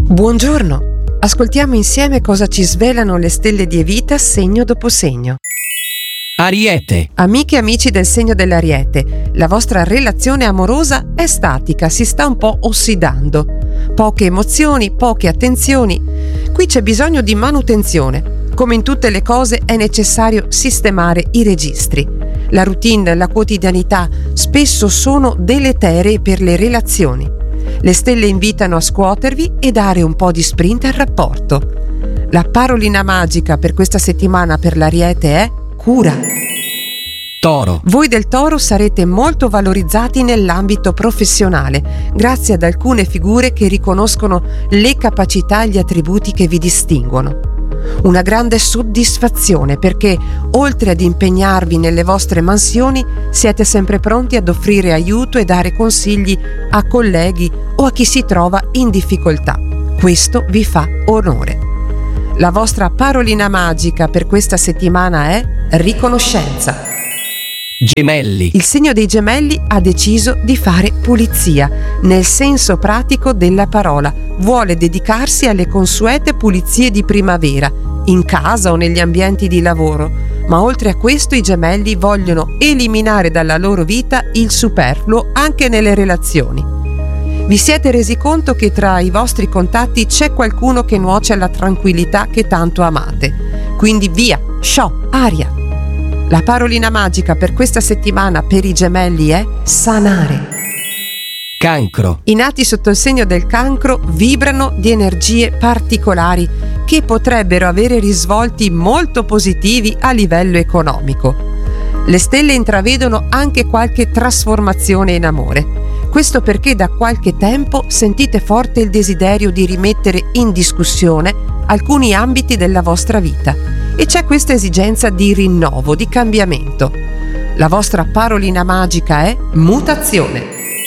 Buongiorno, ascoltiamo insieme cosa ci svelano le stelle di Evita segno dopo segno. Ariete. Amiche e amici del segno dell'Ariete, la vostra relazione amorosa è statica, si sta un po' ossidando. Poche emozioni, poche attenzioni. Qui c'è bisogno di manutenzione. Come in tutte le cose è necessario sistemare i registri. La routine, la quotidianità spesso sono deleteree per le relazioni. Le stelle invitano a scuotervi e dare un po' di sprint al rapporto. La parolina magica per questa settimana per l'Ariete è cura. Toro. Voi del Toro sarete molto valorizzati nell'ambito professionale, grazie ad alcune figure che riconoscono le capacità e gli attributi che vi distinguono. Una grande soddisfazione perché, oltre ad impegnarvi nelle vostre mansioni, siete sempre pronti ad offrire aiuto e dare consigli a colleghi o a chi si trova in difficoltà. Questo vi fa onore. La vostra parolina magica per questa settimana è riconoscenza. Gemelli. Il segno dei Gemelli ha deciso di fare pulizia, nel senso pratico della parola. Vuole dedicarsi alle consuete pulizie di primavera, in casa o negli ambienti di lavoro, ma oltre a questo i Gemelli vogliono eliminare dalla loro vita il superfluo anche nelle relazioni. Vi siete resi conto che tra i vostri contatti c'è qualcuno che nuoce alla tranquillità che tanto amate. Quindi via, sciò, aria. La parolina magica per questa settimana per i Gemelli è sanare. Cancro. I nati sotto il segno del Cancro vibrano di energie particolari che potrebbero avere risvolti molto positivi a livello economico. Le stelle intravedono anche qualche trasformazione in amore. Questo perché da qualche tempo sentite forte il desiderio di rimettere in discussione alcuni ambiti della vostra vita e c'è questa esigenza di rinnovo, di cambiamento. La vostra parolina magica è mutazione.